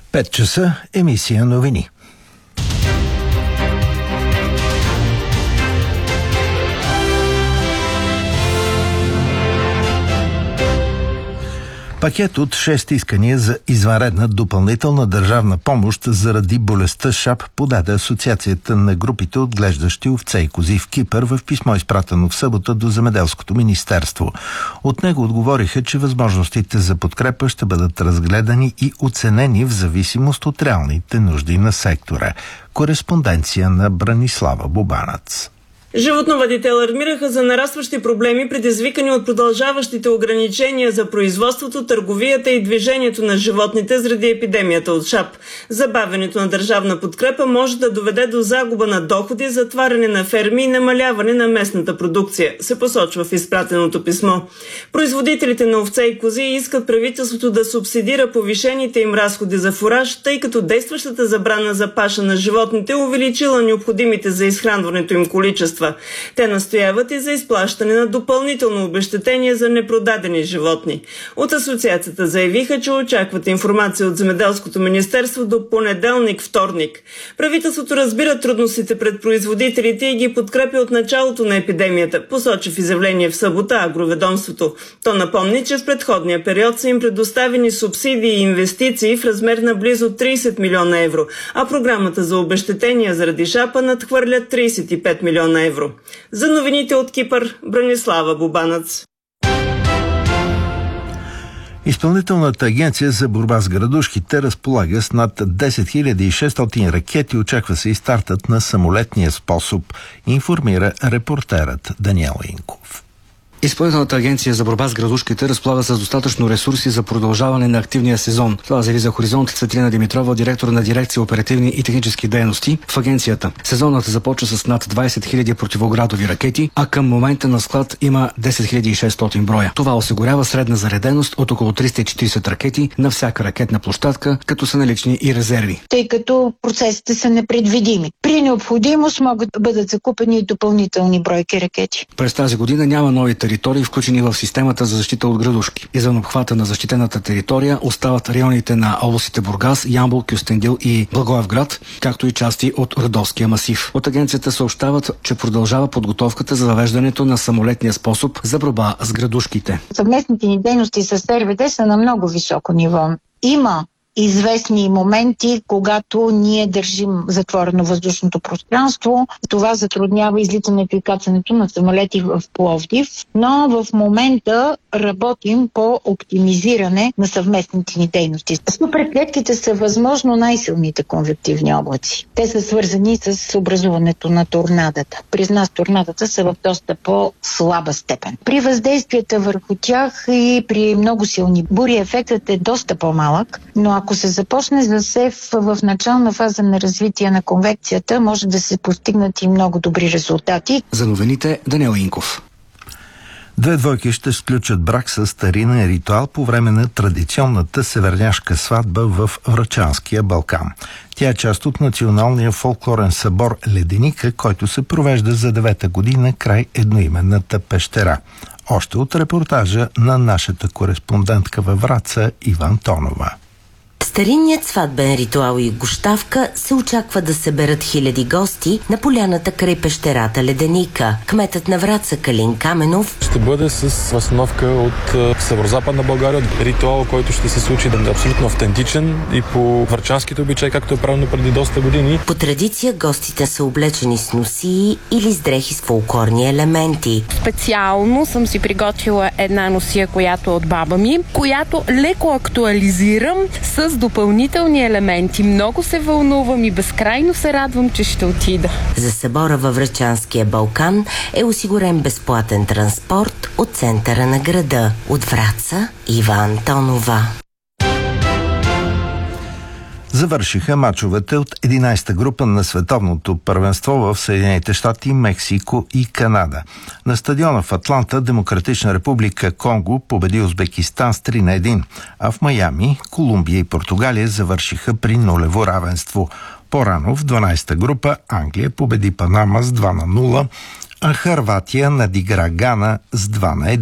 5 часа, емисия новини. Пакет от 6 искания за извънредна допълнителна държавна помощ заради болестта ШАП подаде Асоциацията на групите отглеждащи овце и кози в Кипър в писмо, изпратено в събота до Земеделското министерство. От него отговориха, че възможностите за подкрепа ще бъдат разгледани и оценени в зависимост от реалните нужди на сектора. Кореспонденция на Бранислава Бубанац. Животновъдите алармираха за нарастващи проблеми, предизвикани от продължаващите ограничения за производството, търговията и движението на животните заради епидемията от ШАП. Забавянето на държавна подкрепа може да доведе до загуба на доходи, затваряне на ферми и намаляване на местната продукция, се посочва в изпратеното писмо. Производителите на овце и кози искат правителството да субсидира повишените им разходи за фураж, тъй като действащата забрана за паша на животните увеличила необходимите за изхранването им количества. Те настояват и за изплащане на допълнително обезщетение за непродадени животни. От асоциацията заявиха, че очакват информация от Земеделското министерство до понеделник-вторник. Правителството разбира трудностите пред производителите и ги подкрепя от началото на епидемията, посочи в изявление в събота Агроведомството. То напомни, че в предходния период са им предоставени субсидии и инвестиции в размер на близо 30 милиона евро, а програмата за обезщетения заради ШАПа надхвърля 35 милиона евро. За новините от Кипър, Бранислава Бубанац. Изпълнителната агенция за борба с градушките разполага с над 10 600 ракети. Очаква се и стартът на самолетния способ, информира репортерът Даниел Инков. Изпълнителната агенция за борба с градушките разполага с достатъчно ресурси за продължаване на активния сезон. Това заяви за Хоризонт Цветлина Димитрова, директор на дирекция оперативни и технически дейности в агенцията. Сезонът започва с над 20 000 противоградови ракети, а към момента на склад има 10 600 броя. Това осигурява средна зареденост от около 340 ракети на всяка ракетна площадка, като са налични и резерви. Тъй като процесите са непредвидими. При необходимост могат да бъдат закупени допълнителни бройки ракети. През тази година няма нови територии, включени в системата за защита от градушки. Извън обхвата на защитената територия остават районите на областите Бургас, Ямбол, Кюстендил и Благоевград, както и части от Родоския масив. От агенцията съобщават, че продължава подготовката за въвеждането на самолетния способ за борба с градушките. Съвместните ни дейности с РВД са на много високо ниво. Има известни моменти, когато ние държим затворено въздушното пространство. Това затруднява излитането и кацането на самолети в Пловдив, но в момента работим по оптимизиране на съвместните ни дейности. Суперклетките са възможно най-силните конвективни облаци. Те са свързани с образуването на торнадата. При нас торнадата са в доста по-слаба степен. При въздействията върху тях и при много силни бури ефектът е доста по-малък, но ако се започне засев в начална фаза на развитие на конвекцията, може да се постигнат и много добри резултати. За новините Даниел Инков. 2 двойки ще сключат брак с старинен ритуал по време на традиционната северняшка сватба в Врачанския Балкан. Тя е част от националния фолклорен събор Леденика, който се провежда за 9-та година край едноименната пещера. Още от репортажа на нашата кореспондентка във Враца Иван Тонова. Старинният сватбен ритуал и гощавка се очаква да съберат хиляди гости на поляната край пещерата Леденика. Кметът на Враца Калин Каменов ще бъде с възстановка от северозападна България. Ритуал, който ще се случи да е абсолютно автентичен и по врачанските обичаи, както е правилно преди доста години. По традиция гостите са облечени с носии или с дрехи с фолклорни елементи. Специално съм си приготвила една носия, която е от баба ми, която леко актуализирам с допълнителни елементи. Много се вълнувам и безкрайно се радвам, че ще отида. За събора във Врачанския Балкан е осигурен безплатен транспорт от центъра на града. От Враца Иван Тонова. Завършиха мачовете от 11-та група на световното първенство в Съединените щати, Мексико и Канада. На стадиона в Атланта Демократична република Конго победи Узбекистан с 3-1, а в Майами Колумбия и Португалия завършиха при нулево равенство. По-рано в 12-та група Англия победи Панама с 2-0, а Хърватия надигра Гана с 2-1.